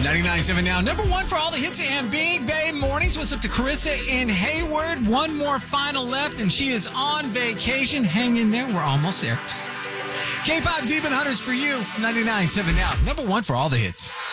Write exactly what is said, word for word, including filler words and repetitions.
ninety-nine point seven now. Number one for all the hits and Big Bay Mornings. What's up to Carissa in Hayward? One more final left, and she is on vacation. Hang in there. We're almost there. K-Pop Demon Hunters for you. ninety-nine point seven now. Number one for all the hits.